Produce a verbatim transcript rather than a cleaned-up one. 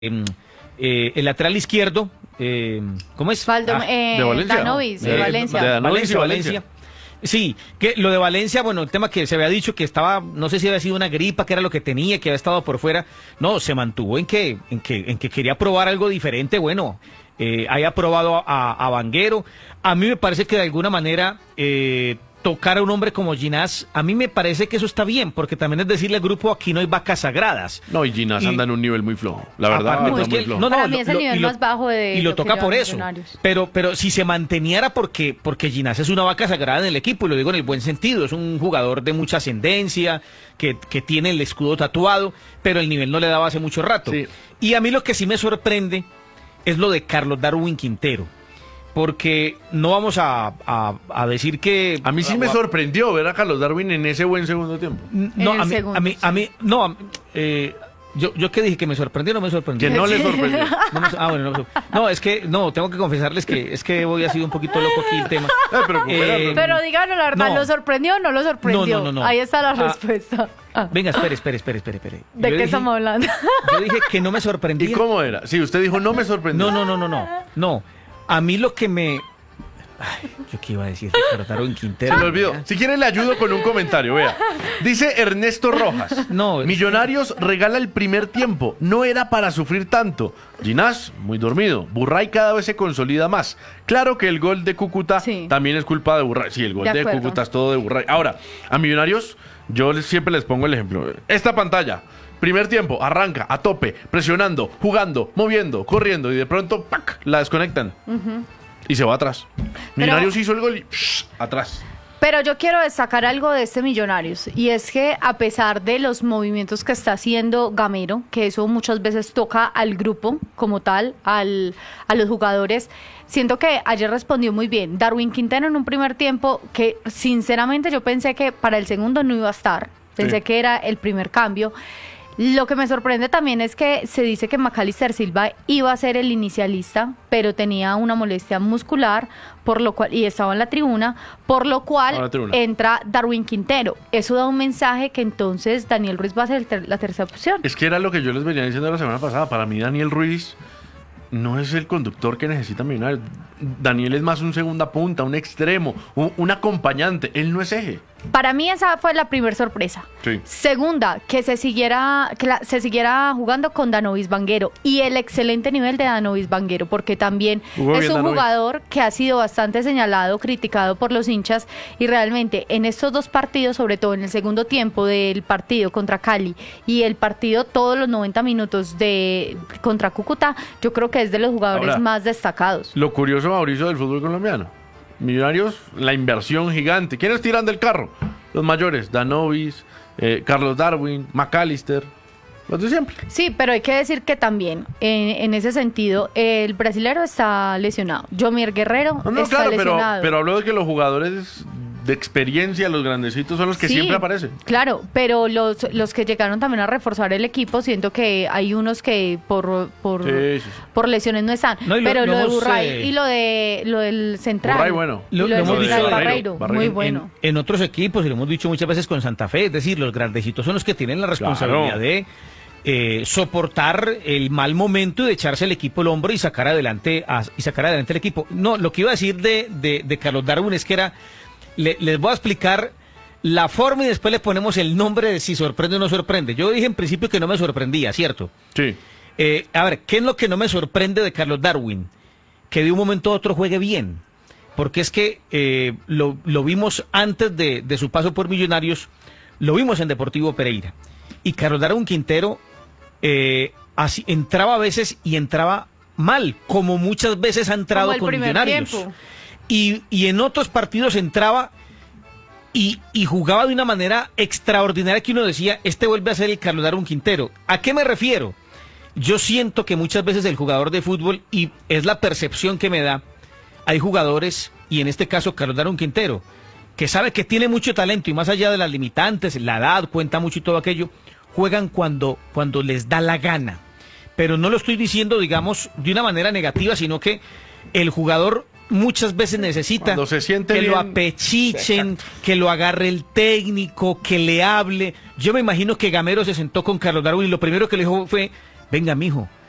eh, eh, el lateral izquierdo, eh, ¿cómo es? Faldo, Ah, eh, de Valencia. Danovis, de eh, Valencia. de Danovis Valencia, y Valencia. Valencia. Sí, que lo de Valencia, bueno, el tema que se había dicho que estaba, no sé si había sido una gripa, que era lo que tenía, que había estado por fuera. No, se mantuvo en que, en que, en que quería probar algo diferente. Bueno, eh, haya probado a, a Vanguero. A mí me parece que de alguna manera eh, tocar a un hombre como Ginás, a mí me parece que eso está bien, porque también es decirle al grupo, aquí no hay vacas sagradas. No, y Ginás Y- anda en un nivel muy flojo. La verdad, Aparte, anda pues, muy que- flojo. no, no, Para mí lo- es el lo- nivel y lo- más bajo de y lo lo toca que por lleva eso. Millonarios. Pero, pero si se manteniera porque, porque Ginás es una vaca sagrada en el equipo, y lo digo en el buen sentido, es un jugador de mucha ascendencia, que, que tiene el escudo tatuado, pero el nivel no le daba hace mucho rato. Sí. Y a mí lo que sí me sorprende es lo de Carlos Darwin Quintero. Porque no vamos a, a, a decir que... A mí sí me sorprendió ver a Carlos Darwin en ese buen segundo tiempo. No, En el a mí, segundo, a mí, sí. a mí, no, a mí, eh, yo, yo que dije que me sorprendió, no me sorprendió. Que no le sorprendió. No, me- ah, bueno, no, no, es que, no, tengo que confesarles que es que hoy ha sido un poquito loco aquí el tema. Ay, pero Eh, Pero díganos la verdad, no. ¿lo sorprendió o no lo sorprendió? No, no, no, no. Ahí está la Ah. respuesta. Ah, Venga, espere, espere, espere, espere, espere. ¿de Yo qué dije- estamos hablando? Yo dije que no me ¿Y sorprendía. cómo era? Sí, usted dijo, no me sorprendió. No, no, no, no, no, no. A mí lo que me... Ay, yo qué iba a decir, Ricardo Darwin Quintero. Se me olvidó. Si quiere le ayudo con un comentario, vea. Dice Ernesto Rojas. No, es- Millonarios regala el primer tiempo. No era para sufrir tanto. Ginás, muy dormido. Burray cada vez se consolida más. Claro que el gol de Cúcuta Sí. también es culpa de Burray. Sí, el gol De de, acuerdo. Cúcuta es todo de Burray. Ahora, a Millonarios, yo les- siempre les pongo el ejemplo. Esta pantalla. Primer tiempo, arranca a tope, presionando, jugando, moviendo, corriendo y de pronto ¡pac!, la desconectan. Y se va atrás. Millonarios hizo el gol y ¡psh!, atrás. Pero yo quiero destacar algo de este Millonarios, y es que a pesar de los movimientos que está haciendo Gamero, que eso muchas veces toca al grupo como tal, al, a los jugadores, siento que ayer respondió muy bien. Darwin Quintero en un primer tiempo que sinceramente yo pensé que para el segundo no iba a estar, pensé Sí. que era el primer cambio. Lo que me sorprende también es que se dice que Macalister Silva iba a ser el inicialista, pero tenía una molestia muscular, por lo cual, y estaba en la tribuna, por lo Estaba en la cual tribuna. entra Darwin Quintero. Eso da un mensaje que entonces Daniel Ruiz va a ser el ter- la tercera opción. Es que era lo que yo les venía diciendo la semana pasada. Para mí Daniel Ruiz no es el conductor que necesita Millonarios. Daniel es más un segunda punta, un extremo, un, un acompañante. Él no es eje. Para mí esa fue la primera sorpresa. Sí. Segunda, que se siguiera que la- se siguiera jugando con Danovis Vanguero y el excelente nivel de Danovis Vanguero, porque también Jugó es bien un Danovis. jugador que ha sido bastante señalado, criticado por los hinchas, y realmente en estos dos partidos, sobre todo en el segundo tiempo del partido contra Cali y el partido todos los noventa minutos de contra Cúcuta, yo creo que es de los jugadores Ahora, más destacados. Lo curioso, Mauricio, del fútbol colombiano. Millonarios, la inversión gigante. ¿Quiénes tiran del carro? Los mayores. Danovis, eh, Carlos Darwin, Macalister. Los de siempre. Sí, pero hay que decir que también, en, en ese sentido, el brasilero está lesionado. Jomir Guerrero No, no, está claro, pero, lesionado. pero hablo de que los jugadores de experiencia, los grandecitos, son los que Sí, siempre aparecen. Claro, pero los, los que llegaron también a reforzar el equipo, siento que hay unos que por por, Sí, sí, sí. por lesiones no están. No, y lo- pero lo lo, de hemos, Burray eh, y lo de lo del central. Burray, bueno. Y Lo- lo, lo del hemos central, dicho, Barreiro, Barreiro, muy En- bueno. En, en otros equipos, y lo hemos dicho muchas veces con Santa Fe, es decir, los grandecitos son los que tienen la responsabilidad Claro. de eh, soportar el mal momento y de echarse el equipo al hombro y sacar adelante a- y sacar adelante el equipo. No, lo que iba a decir de, de, de Carlos Darwin es que era, le- les voy a explicar la forma y después le ponemos el nombre de si sorprende o no sorprende. Yo dije en principio que no me sorprendía, ¿cierto? Sí. Eh, a ver, ¿qué es lo que no me sorprende de Carlos Darwin? Que de un momento a otro juegue bien. Porque es que eh, lo, lo vimos antes de, de su paso por Millonarios, lo vimos en Deportivo Pereira. Y Carlos Darwin Quintero eh, así, entraba a veces y entraba mal, como muchas veces ha entrado Como el con primer Millonarios. tiempo. Y, y en otros partidos entraba y, y jugaba de una manera extraordinaria que uno decía, este vuelve a ser el Carlos Darwin Quintero. ¿A qué me refiero? Yo siento que muchas veces el jugador de fútbol, y es la percepción que me da, hay jugadores, y en este caso Carlos Darwin Quintero, que sabe que tiene mucho talento y más allá de las limitantes, la edad cuenta mucho y todo aquello, juegan cuando, cuando les da la gana. Pero no lo estoy diciendo, digamos, de una manera negativa, sino que el jugador muchas veces necesita Cuando se siente que lo bien. apechichen, que lo agarre el técnico, que le hable. Yo me imagino que Gamero se sentó con Carlos Darwin y lo primero que le dijo fue, venga, mijo,